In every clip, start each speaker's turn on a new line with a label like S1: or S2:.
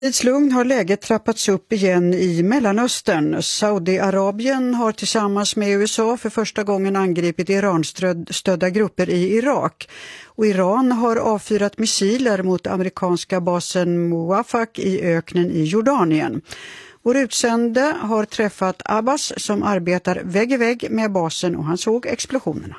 S1: Tidslugn har läget trappats upp igen i Mellanöstern. Saudiarabien har tillsammans med USA för första gången angripit Iran-stödda grupper i Irak. Och Iran har avfyrat missiler mot amerikanska basen Muwafaq i öknen i Jordanien. Vår utsände har träffat Abbas som arbetar vägg i vägg med basen och han såg explosionerna.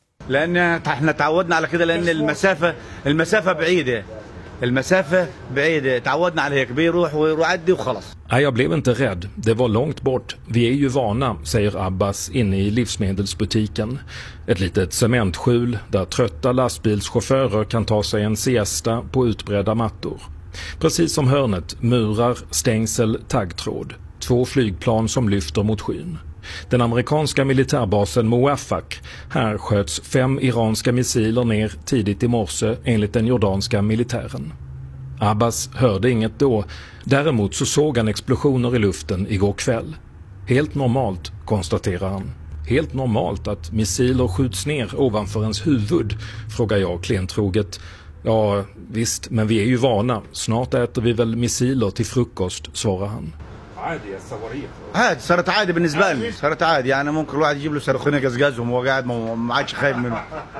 S2: Jag blev inte rädd. Det var långt bort. Vi är ju vana, säger Abbas inne i livsmedelsbutiken. Ett litet cementskjul där trötta lastbilschaufförer kan ta sig en siesta på utbredda mattor. Precis som hörnet, murar, stängsel, taggtråd. 2 flygplan som lyfter mot skyn. Den amerikanska militärbasen Muwafaq. Här sköts 5 iranska missiler ner tidigt i morse enligt den jordanska militären. Abbas hörde inget då. Däremot så såg han explosioner i luften igår kväll. Helt normalt, konstaterar han. Helt normalt att missiler skjuts ner ovanför ens huvud, frågar jag klentroget. Ja, visst, men vi är ju vana. Snart äter vi väl missiler till frukost, svarar han.
S3: عادي صارت عادي بالنسبه لي صارت عادي يعني ممكن الواحد يجيب له صاروخين يقزقزهم وهو قاعد ما عادش خايف منه.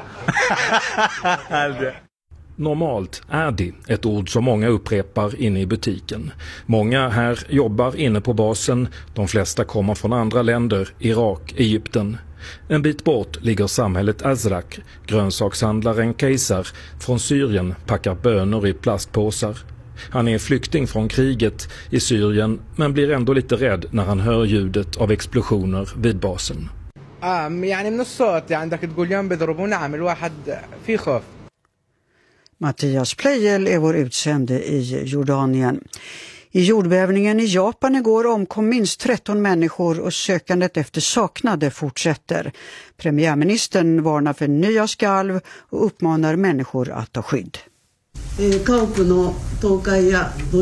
S2: Normalt är det ett ord som många upprepar inne i butiken. Många här jobbar inne på basen. De flesta kommer från andra länder, Irak, Egypten. En bit bort ligger samhället Azrak. Grönsakshandlaren Kejsar från Syrien packar bönor i plastpåsar. Han är flykting från kriget i Syrien men blir ändå lite rädd när han hör ljudet av explosioner vid basen.
S1: Mattias Plejel är vår utsände i Jordanien. I jordbävningen i Japan igår omkom minst 13 människor och sökandet efter saknade fortsätter. Premiärministern varnar för nya skalv och uppmanar människor att ta skydd.
S4: 家屋の倒壊や土